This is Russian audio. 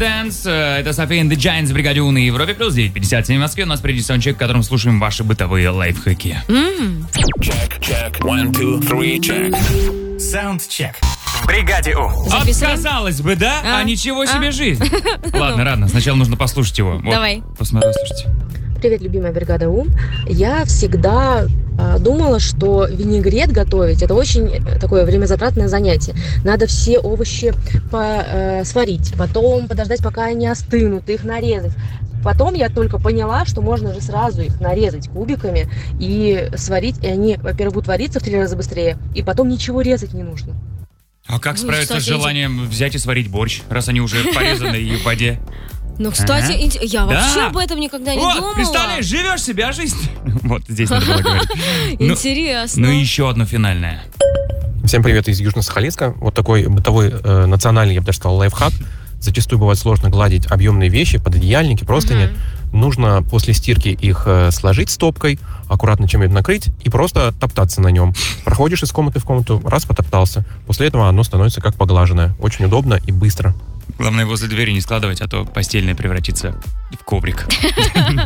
Dance. Это София and the Giants в бригаде У на Европе. Плюс 9:57 в Москве. У нас впереди саундчек, в котором слушаем ваши бытовые лайфхаки. Check. 1, 2, 3, check. Саундчек. В бригаде У. Казалось бы, да? А ничего себе жизнь. Ладно, сначала нужно послушать его. Вот, Давай. Посмотрим, слушайте. Привет, любимая бригада У. Я всегда думала, что винегрет готовить — это очень такое времязатратное занятие. Надо все овощи сварить, потом подождать, пока они остынут, их нарезать. Потом я только поняла, что можно же сразу их нарезать кубиками и сварить, и они, во-первых, будут вариться в 3 раза быстрее, и потом ничего резать не нужно. А как справиться кстати, с желанием взять и сварить борщ, раз они уже порезаны и в воде? Ну, кстати, я вообще Да. об этом никогда не Вот, думала. представляешь, живешь себе, а жизнь... Вот здесь надо было говорить. Интересно. Ну и еще одно финальное. Всем привет из Южно-Сахалинска. Вот такой бытовой, национальный, я бы даже сказал, лайфхак. Зачастую бывает сложно гладить объемные вещи, пододеяльники, простыни. Нужно после стирки их сложить стопкой, аккуратно чем-нибудь накрыть и просто топтаться на нем. Проходишь из комнаты в комнату, раз потоптался. После этого оно становится как поглаженное. Очень удобно и быстро. Главное, возле двери не складывать, а то постельное превратится в коврик.